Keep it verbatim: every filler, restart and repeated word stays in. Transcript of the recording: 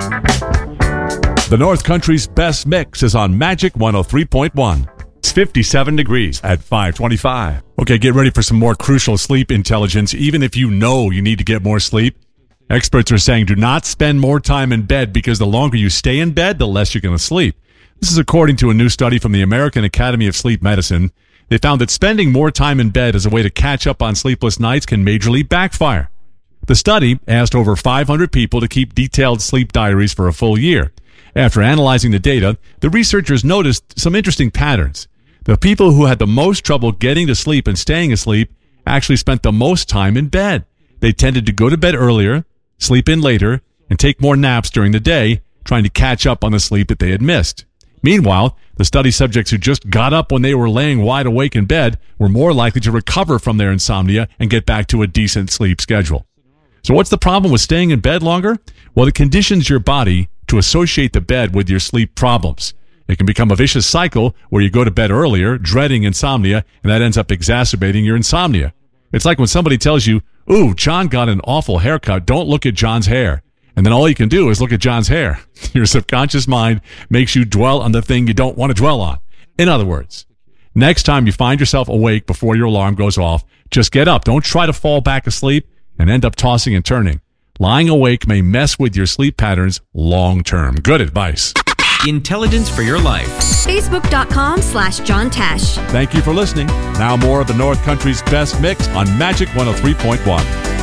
The North Country's best mix is on Magic one oh three point one. It's fifty-seven degrees at five twenty-five. Okay, get ready for some more crucial sleep intelligence, even if you know you need to get more sleep. Experts are saying do not spend more time in bed because the longer you stay in bed, the less you're going to sleep. This is according to a new study from the American Academy of Sleep Medicine. They found that spending more time in bed as a way to catch up on sleepless nights can majorly backfire. The study asked over five hundred people to keep detailed sleep diaries for a full year. After analyzing the data, the researchers noticed some interesting patterns. The people who had the most trouble getting to sleep and staying asleep actually spent the most time in bed. They tended to go to bed earlier, sleep in later, and take more naps during the day, trying to catch up on the sleep that they had missed. Meanwhile, the study subjects who just got up when they were laying wide awake in bed were more likely to recover from their insomnia and get back to a decent sleep schedule. So what's the problem with staying in bed longer? Well, it conditions your body to associate the bed with your sleep problems. It can become a vicious cycle where you go to bed earlier, dreading insomnia, and that ends up exacerbating your insomnia. It's like when somebody tells you, ooh, John got an awful haircut, don't look at John's hair. And then all you can do is look at John's hair. Your subconscious mind makes you dwell on the thing you don't want to dwell on. In other words, next time you find yourself awake before your alarm goes off, just get up. Don't try to fall back asleep and end up tossing and turning. Lying awake may mess with your sleep patterns long term. Good advice. Intelligence for your life. Facebook.com slash John Tesh. Thank you for listening. Now more of the North Country's best mix on Magic one oh three point one.